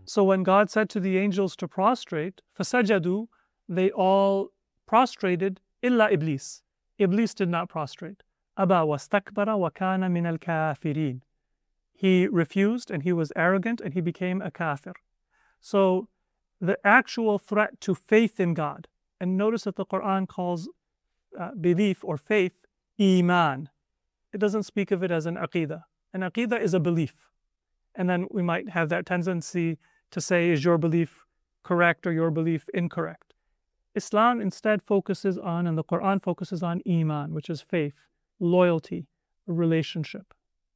So when God said to the angels to prostrate, فَسَجَدُوا, they all prostrated, إِلَّا Iblis. Iblis did not prostrate. أَبَى وَاسْتَكْبَرَ وَكَانَ مِنَ الْكَافِرِينَ. He refused and he was arrogant and he became a kafir. So the actual threat to faith in God, and notice that the Quran calls belief or faith iman. It doesn't speak of it as an aqidah. An aqidah is a belief. And then we might have that tendency to say, is your belief correct or your belief incorrect? Islam instead focuses on, and the Quran focuses on iman, which is faith, loyalty, a relationship.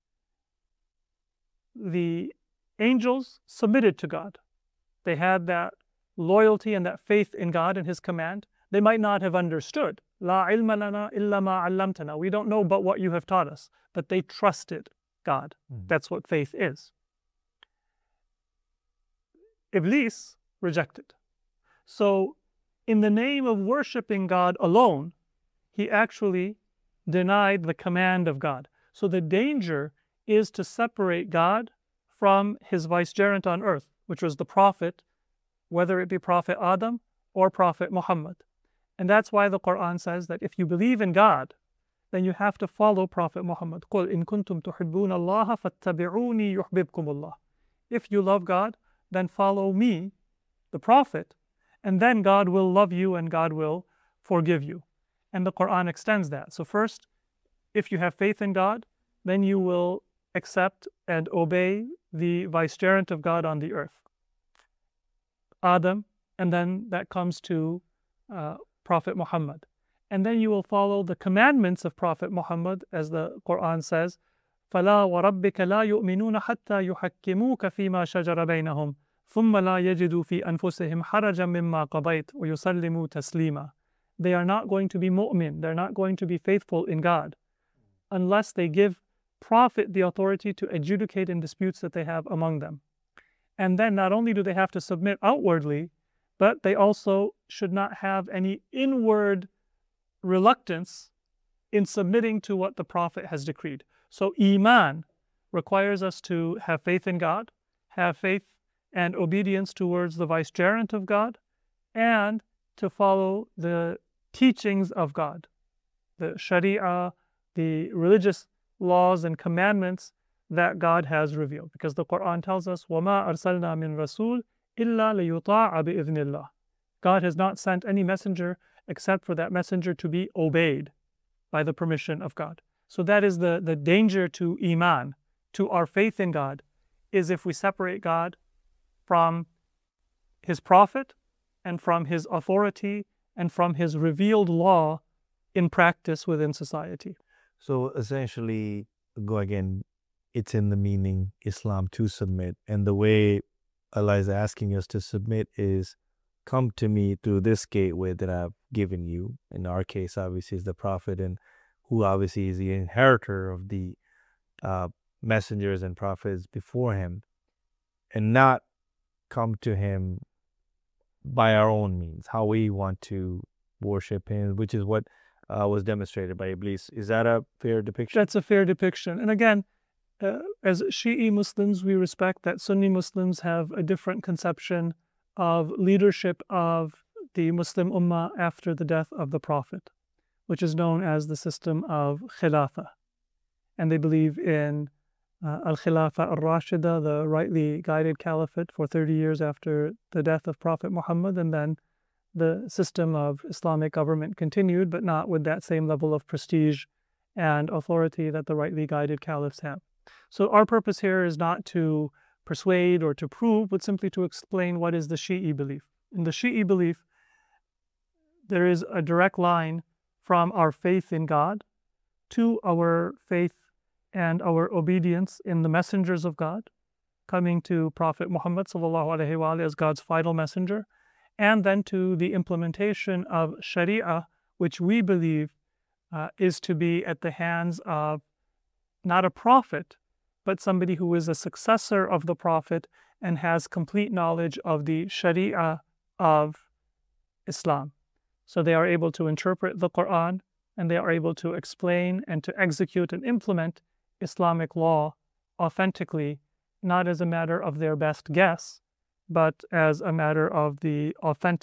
The angels submitted to God. They had that loyalty and that faith in God and His command. They might not have understood. La ilma lana illa ma 'allamtana. We don't know but what you have taught us. But they trusted God. That's what faith is. Iblis rejected. So in the name of worshiping God alone, he actually denied the command of God. So the danger is to separate God from his vicegerent on earth, which was the Prophet, whether it be Prophet Adam or Prophet Muhammad. And that's why the Quran says that if you believe in God, then you have to follow Prophet Muhammad. قُلْ إِن كُنْتُمْ تُحِبُّونَ اللَّهَ فَاتَّبِعُونِي يُحْبِبْكُمُ اللَّهُ. If you love God, then follow me, the Prophet, and then God will love you and God will forgive you. And the Quran extends that. So first, if you have faith in God, then you will accept and obey the vicegerent of God on the earth, Adam, and then that comes to Prophet Muhammad. And then you will follow the commandments of Prophet Muhammad, as the Quran says, فَلَا وَرَبِّكَ لَا يُؤْمِنُونَ حَتَّى يُحَكِّمُوكَ فِي مَا شَجَرَ بَيْنَهُمْ ثُمَّ لَا يَجِدُوا فِي أَنفُسِهِمْ حَرَجًا مِمَّا قَضَيْتَ وَيُسَلِّمُوا تَسْلِيمًا. They are not going to be mu'min, they're not going to be faithful in God, unless they give Prophet the authority to adjudicate in disputes that they have among them. And then not only do they have to submit outwardly, but they also should not have any inward reluctance in submitting to what the Prophet has decreed. So Iman requires us to have faith in God, have faith and obedience towards the vicegerent of God, and to follow the teachings of God, the Sharia, the religious laws and commandments that God has revealed. Because the Quran tells us, وَمَا أَرْسَلْنَا مِن رَسُولٍ إِلَّا لِيُطَاعَ بِإِذْنِ اللَّهِ. God has not sent any messenger except for that messenger to be obeyed by the permission of God. So that is the danger to Iman, to our faith in God, is if we separate God from His Prophet and from His authority and from His revealed law in practice within society. So essentially, go again, it's in the meaning Islam to submit. And the way Allah is asking us to submit is, come to me through this gateway that I've given you. In our case, obviously, is the Prophet, and who obviously is the inheritor of the messengers and prophets before him, and not come to him by our own means, how we want to worship him, which is what was demonstrated by Iblis. Is that a fair depiction? That's a fair depiction. And again, as Shi'i Muslims, we respect that Sunni Muslims have a different conception of leadership of the Muslim Ummah after the death of the Prophet, which is known as the system of Khilafah. And they believe in Al-Khilafah al-Rashida, the rightly guided caliphate for 30 years after the death of Prophet Muhammad, and then the system of Islamic government continued, but not with that same level of prestige and authority that the rightly guided caliphs have. So our purpose here is not to persuade or to prove, but simply to explain what is the Shi'i belief. In the Shi'i belief, there is a direct line from our faith in God to our faith and our obedience in the messengers of God, coming to Prophet Muhammad ﷺ as God's final messenger, and then to the implementation of Sharia, which we believe is to be at the hands of not a prophet, but somebody who is a successor of the Prophet and has complete knowledge of the Sharia of Islam. So they are able to interpret the Quran, and they are able to explain and to execute and implement Islamic law authentically, not as a matter of their best guess, but as a matter of the authentic